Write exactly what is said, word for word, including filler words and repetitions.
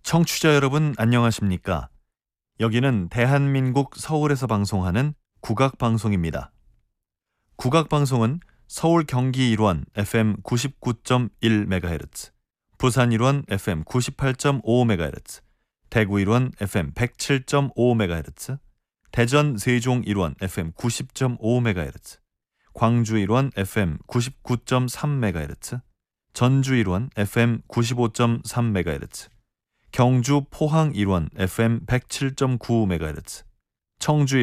청취자 여러분 안녕하십니까? 여기는 대한민국 서울에서 방송하는 국악방송입니다. 국악방송은 서울 경기 일원 에프엠 구십구 점 일 메가헤르츠, 부산 일원 에프엠 구십팔 점 오 메가헤르츠, 대구 일원 에프엠 백칠 점 오 메가헤르츠, 대전 세종 일원 에프엠 구십 점 오 메가헤르츠, 광주 일원 에프엠 구십구 점 삼 메가헤르츠, 전주 일원 에프엠 구십오 점 삼 메가헤르츠, 경주 포항 일원 에프엠 백칠 점 구 메가헤르츠, 청주